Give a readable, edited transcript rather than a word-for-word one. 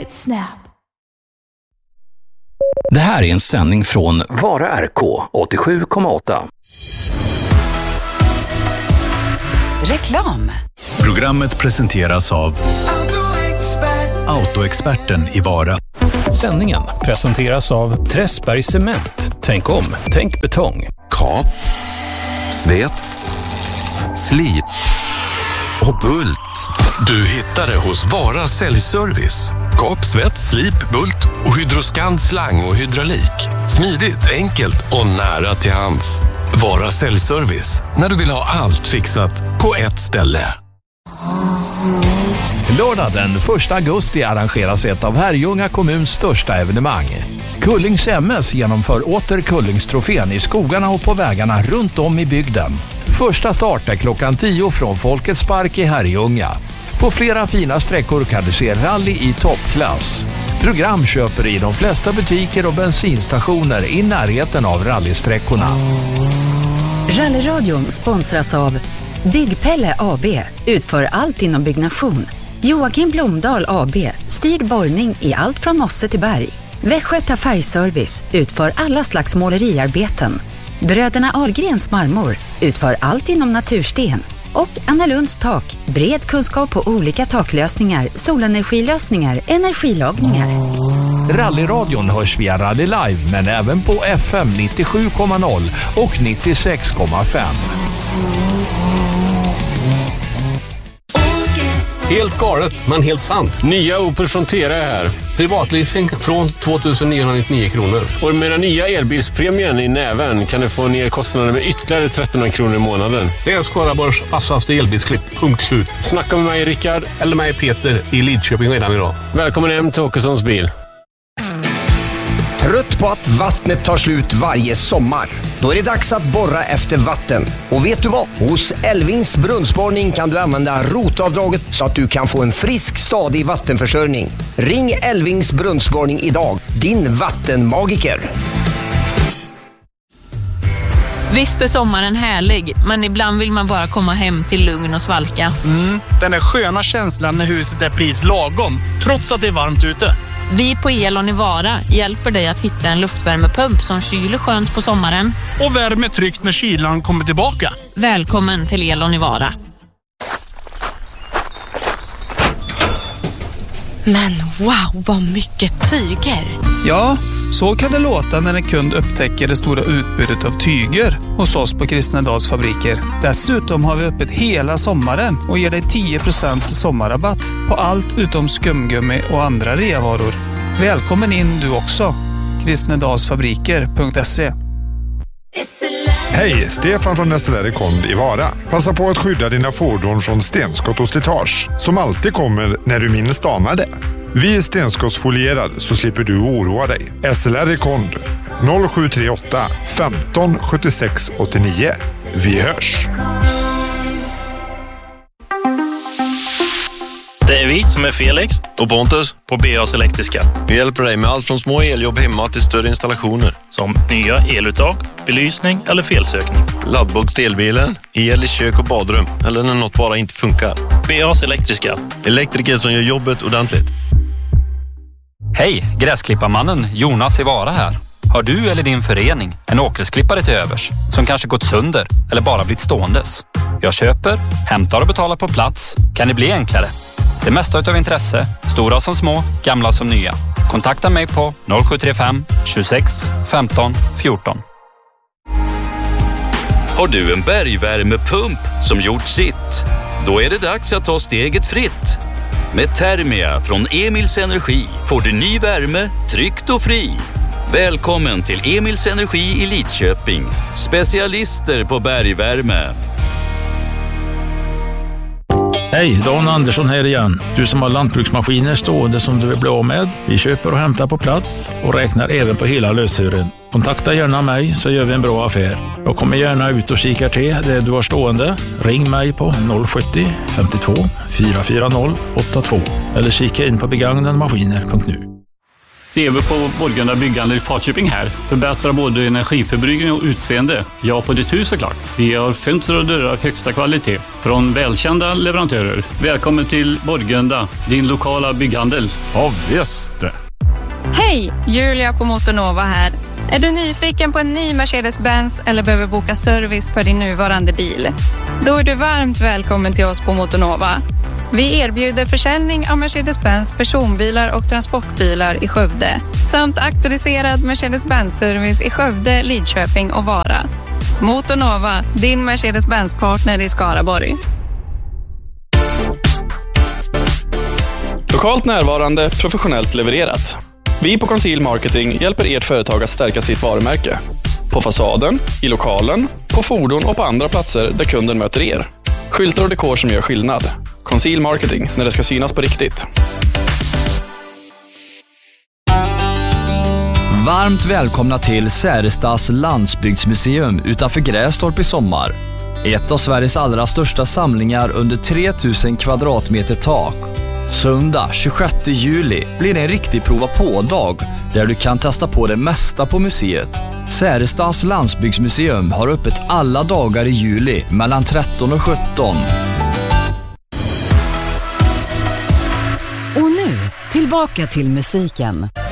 Snap. Det här är en sändning från Vara RK 87,8. Reklam. Programmet presenteras av Autoexperten i Vara. Sändningen presenteras av Träsberg Cement. Tänk om, tänk betong. Kap, svets, slit och bult. Du hittar det hos Vara Säljservice. Kap, svets, slip, bult och Hydroscan slang och hydraulik. Smidigt, enkelt och nära till hands. Vara Säljservice. När du vill ha allt fixat på ett ställe. Lördag den 1 augusti arrangeras ett av Herrljunga kommuns största evenemang. Kullings MS genomför åter Kullingstrofén i skogarna och på vägarna runt om i bygden. Första start är klockan 10 från Folkets park i Herrljunga. På flera fina sträckor kan du se rally i toppklass. Program köper i de flesta butiker och bensinstationer i närheten av rallysträckorna. Rallyradion sponsras av Byggpelle AB, utför allt inom byggnation. Joakim Blomdahl AB, styrd borrning i allt från mosse till berg. Västgöta Färgservice, utför alla slags måleriarbeten. Bröderna Ahlgrens marmor, utför allt inom natursten. Och Anna Lunds tak, bred kunskap på olika taklösningar, solenergilösningar, energilagningar. Rallyradion hörs via Rally Live men även på FM 97,0 och 96,5. Helt galet, men helt sant. Nya Opel Frontera är här. Privatleasing från 2999 kronor. Och med den nya elbilspremien i näven kan du få ner kostnaden med ytterligare 1300 kronor i månaden. Det är Skaraborgs vassaste elbilsklipp. Punkt slut. Snacka med mig Rickard eller mig Peter i Lidköping redan idag. Välkommen hem till Åkessons bil. Trött på att vattnet tar slut varje sommar? Då är det dags att borra efter vatten. Och vet du vad? Hos Elvings brunnsborrning kan du använda rotavdraget så att du kan få en frisk, stadig vattenförsörjning. Ring Elvings brunnsborrning idag. Din vattenmagiker. Visst är sommaren härlig, men ibland vill man bara komma hem till lugn och svalka. Den där sköna känslan när huset är precis lagom, trots att det är varmt ute. Vi på Elon i Vara hjälper dig att hitta en luftvärmepump som kyler skönt på sommaren. Och värmer tryggt när kylan kommer tillbaka. Välkommen till Elon i Vara. Men wow, vad mycket tyger! Ja, så kan det låta när en kund upptäcker det stora utbudet av tyger hos oss på Kristnedals fabriker. Dessutom har vi öppet hela sommaren och ger dig 10% sommarrabatt på allt utom skumgummi och andra reavaror. Välkommen in du också. Kristnedalsfabriker.se. Hej, Stefan från SLR Kond i Vara. Passa på att skydda dina fordon från stenskott och slitage som alltid kommer när du minst anar det. Vi är stenskottsfolierad så slipper du oroa dig. SLR Kond 0738 15 76 89. Vi hörs! Det är vi som är Felix och Pontus på BAs Elektriska. Vi hjälper dig med allt från små eljobb hemma till större installationer. Som nya eluttag, belysning eller felsökning. Laddbox till elbilen, el i kök och badrum eller när något bara inte funkar. BAs Elektriska. Elektriker som gör jobbet ordentligt. Hej, gräsklipparmannen Jonas i Vara här. Har du eller din förening en åkgräsklippare till övers som kanske gått sönder eller bara blivit ståendes? Jag köper, hämtar och betalar på plats. Kan det bli enklare? Det mesta utav intresse, stora som små, gamla som nya. Kontakta mig på 0735 26 15 14. Har du en bergvärmepump som gjort sitt? Då är det dags att ta steget fritt. Med Thermia från Emils Energi får du ny värme, tryggt och fri. Välkommen till Emils Energi i Lidköping. Specialister på bergvärme. Hej, Dan Andersson här igen. Du som har lantbruksmaskiner stående som du vill bli av med. Vi köper och hämtar på plats och räknar även på hela lösören. Kontakta gärna mig så gör vi en bra affär. Jag kommer gärna ut och kikar till det du har stående. Ring mig på 070 52 440 82 eller kika in på begagnademaskiner.nu. Steve på Borgunda bygghandel i Falköping här. Förbättrar både energiförbrukning och utseende. Ja, på ditt hus såklart. Vi har fönster och dörrar av högsta kvalitet från välkända leverantörer. Välkommen till Borgunda, din lokala bygghandel. Ja, visst. Hej, Julia på Motornova här. Är du nyfiken på en ny Mercedes-Benz eller behöver boka service för din nuvarande bil? Då är du varmt välkommen till oss på Motornova. Vi erbjuder försäljning av Mercedes-Benz personbilar och transportbilar i Skövde samt auktoriserad Mercedes-Benz-service i Skövde, Lidköping och Vara. Motornova, din Mercedes-Benz-partner i Skaraborg. Lokalt närvarande, professionellt levererat. Vi på Conceal Marketing hjälper ert företag att stärka sitt varumärke. På fasaden, i lokalen, på fordon och på andra platser där kunden möter er. Skyltar och dekor som gör skillnad. Conceal Marketing, när det ska synas på riktigt. Varmt välkomna till Särestas landsbygdsmuseum utanför Grästorp i sommar. Ett av Sveriges allra största samlingar under 3000 kvadratmeter tak. Söndag 26 juli blir det en riktig prova på-dag där du kan testa på det mesta på museet. Särestas landsbygdsmuseum har öppet alla dagar i juli mellan 13 och 17. Och nu, tillbaka till musiken.